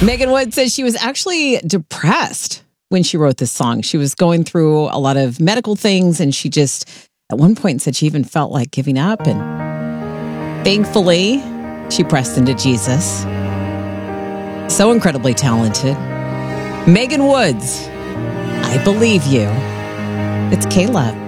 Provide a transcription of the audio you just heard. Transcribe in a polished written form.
Megan Wood says she was actually depressed when she wrote this song. She was going through a lot of medical things, and she just, at one point, said she even felt like giving up. And thankfully, she pressed into Jesus. So incredibly talented. Megan Woods, I Believe You. It's K-Love.